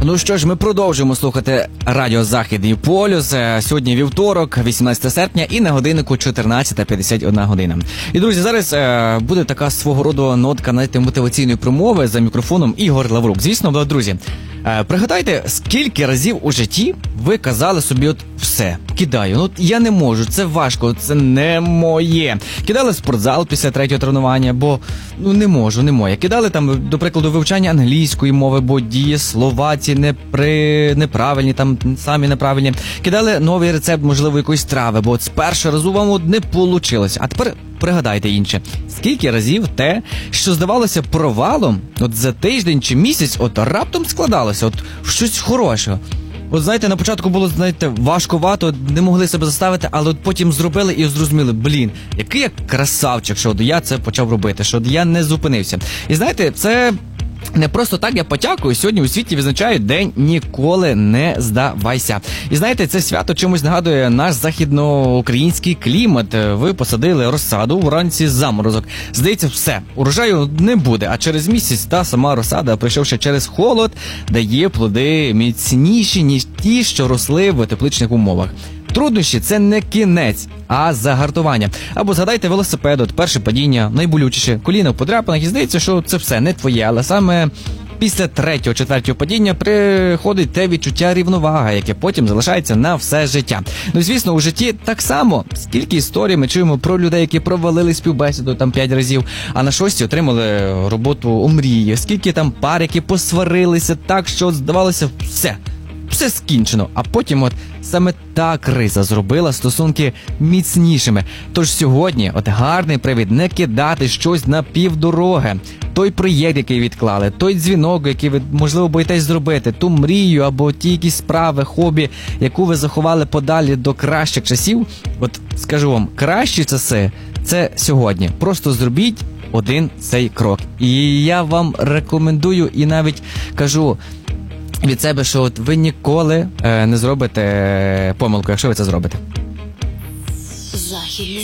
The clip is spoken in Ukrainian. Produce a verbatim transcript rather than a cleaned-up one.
Ну що ж, ми продовжуємо слухати радіо Західний полюс. Сьогодні вівторок, вісімнадцяте серпня, і на годиннику чотирнадцята п'ятдесят одна година. І, друзі, зараз е, буде така свого роду нотка, знаєте, мотиваційної промови за мікрофоном Ігор Лаврук. Звісно, друзі, е, пригадайте, скільки разів у житті ви казали собі от все, кидаю, ну я не можу, це важко, це не моє. Кидали в спортзал після третього тренування, бо ну не можу, не моє. Кидали там, до прикладу, вивчання англійської мови, бо дієслова ці не при... неправильні, там самі неправильні. Кидали новий рецепт, можливо, якоїсь трави, бо от з першого разу вам от не вийшло. А тепер пригадайте інше. Скільки разів те, що здавалося провалом, от за тиждень чи місяць, от раптом складалося, от щось хорошого. От знаєте, на початку було, знаєте, важкувато, не могли себе заставити, але от потім зробили і зрозуміли, блін, який я красавчик, що от я це почав робити, що от я не зупинився. І знаєте, це не просто так я потякую. Сьогодні у світі відзначають День «Ніколи не здавайся». І знаєте, це свято чомусь нагадує наш західноукраїнський клімат. Ви посадили розсаду, вранці заморозок. Здається, все, урожаю не буде, а через місяць та сама розсада, прийшовши через холод, дає плоди міцніші, ніж ті, що росли в тепличних умовах. Труднощі – це не кінець, а загартування. Або згадайте велосипед, от перше падіння, найболючіше, коліна в подряпинах, і здається, що це все не твоє, але саме після третього, четвертого падіння приходить те відчуття рівноваги, яке потім залишається на все життя. Ну, звісно, у житті так само. Скільки історій ми чуємо про людей, які провалили співбесіду там п'ять разів, а на шостій отримали роботу у мрії. Скільки там пар, які посварилися так, що здавалося все. Все скінчено, а потім от саме та криза зробила стосунки міцнішими. Тож сьогодні от гарний привід не кидати щось на півдороги. Той проєкт, який відклали, той дзвінок, який ви, можливо, боїтесь зробити, ту мрію або ті якісь справи, хобі, яку ви заховали подалі до кращих часів. От скажу вам, кращі часи – це сьогодні. Просто зробіть один цей крок. І я вам рекомендую і навіть кажу від себе, що от ви ніколи е, не зробите помилку, якщо ви це зробите. Західний